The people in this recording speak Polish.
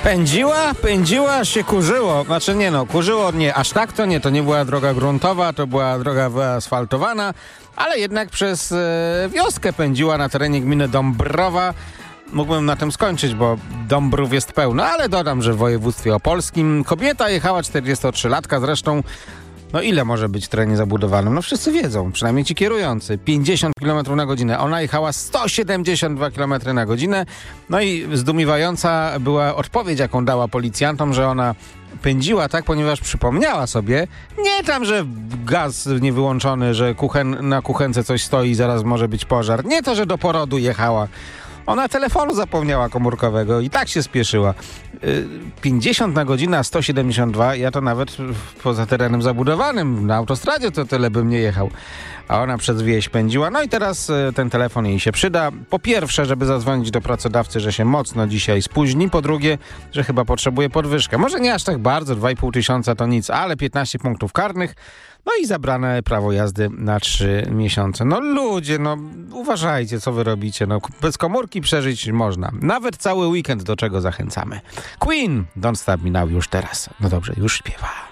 Pędziła, się kurzyło. Znaczy nie no, kurzyło nie, aż tak to nie była droga gruntowa, to była droga wyasfaltowana, ale jednak przez wioskę pędziła na terenie gminy Dąbrowa. Mógłbym na tym skończyć, bo Dąbrów jest pełno, ale dodam, że w województwie opolskim kobieta jechała 43-latka, zresztą no ile może być w terenie zabudowanym? No wszyscy wiedzą, przynajmniej ci kierujący. 50 km na godzinę. Ona jechała 172 km na godzinę. No i zdumiewająca była odpowiedź, jaką dała policjantom, że ona pędziła tak, ponieważ przypomniała sobie, nie tam, że gaz nie wyłączony, że na kuchence coś stoi i zaraz może być pożar. Nie to, że do porodu jechała. Ona telefonu zapomniała komórkowego i tak się spieszyła. 50 na godzinę, a 172, ja to nawet poza terenem zabudowanym, na autostradzie to tyle bym nie jechał. A ona przez wieś pędziła. No i teraz ten telefon jej się przyda. Po pierwsze, żeby zadzwonić do pracodawcy, że się mocno dzisiaj spóźni. Po drugie, że chyba potrzebuje podwyżkę. Może nie aż tak bardzo, 2,5 tysiąca to nic, ale 15 punktów karnych. No i zabrane prawo jazdy na 3 miesiące. No ludzie, no uważajcie, co wy robicie. No, bez komórki przeżyć można. Nawet cały weekend, do czego zachęcamy. Queen, Don't Stop Me Now już teraz. No dobrze, już śpiewa.